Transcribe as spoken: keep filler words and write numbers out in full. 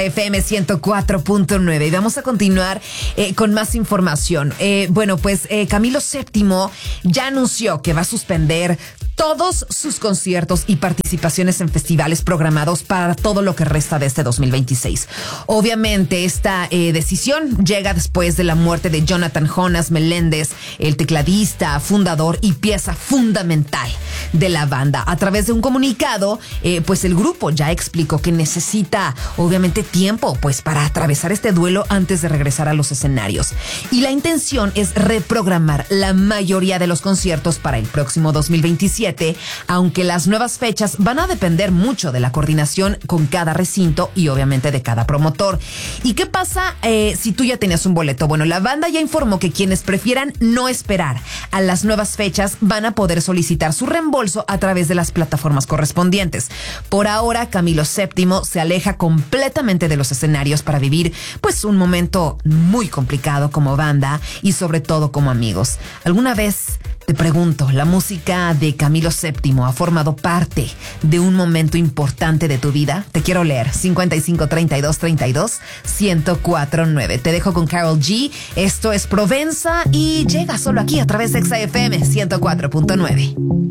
F M ciento cuatro punto nueve y vamos a continuar eh, con más información. Eh, bueno, pues eh, Camilo séptimo ya anunció que va a suspender todos sus conciertos y participaciones en festivales programados para todo lo que resta de este dos mil veintiséis. Obviamente esta eh, decisión llega después de la muerte de Jonathan Jonas Meléndez, el tecladista, fundador y pieza fundamental de la banda. A través de un comunicado, eh, pues el grupo ya explicó que necesita obviamente tiempo pues para atravesar este duelo antes de regresar a los escenarios. Y la intención es reprogramar la mayoría de los conciertos para el próximo dos mil veintisiete, aunque las nuevas fechas van a depender mucho de la coordinación con cada recinto y obviamente de cada promotor. ¿Y qué pasa eh, si tú ya tenías un boleto? Bueno, la banda ya informó que quienes prefieran no esperar a las nuevas fechas van a poder solicitar su reembolso a través de las plataformas correspondientes. Por ahora, Camilo séptimo se aleja completamente de los escenarios para vivir pues un momento muy complicado como banda y sobre todo como amigos. ¿Alguna vez, te pregunto, la música de Camilo séptimo ha formado parte de un momento importante de tu vida? Te quiero leer. cincuenta y cinco, treinta y dos, treinta y dos, ciento cuatro nueve. Te dejo con Karol G. Esto es Provenza y llega solo aquí a través de Exa F M ciento cuatro punto nueve.